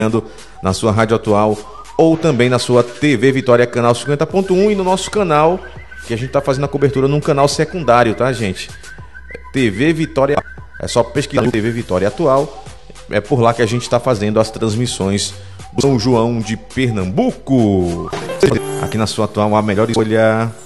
na sua Rádio Atual ou também na sua TV Vitória, canal 50.1, e no nosso canal, que a gente está fazendo a cobertura num canal secundário, tá, gente? TV Vitória, é só pesquisar no TV Vitória Atual, é por lá que a gente está fazendo as transmissões do São João de Pernambuco. Aqui na sua Atual, a melhor escolha.